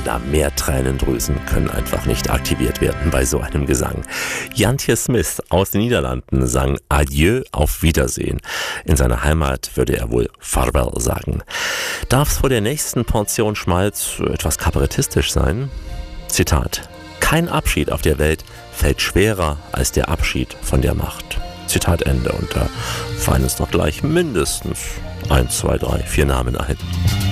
Kinder, mehr Tränendrüsen können einfach nicht aktiviert werden bei so einem Gesang. Jantje Smith aus den Niederlanden sang Adieu, auf Wiedersehen. In seiner Heimat würde er wohl Farewell sagen. Darf es vor der nächsten Portion Schmalz etwas kabarettistisch sein? Zitat: Kein Abschied auf der Welt fällt schwerer als der Abschied von der Macht. Zitat Ende. Und da fallen uns doch gleich mindestens 1, 2, 3, 4 Namen ein.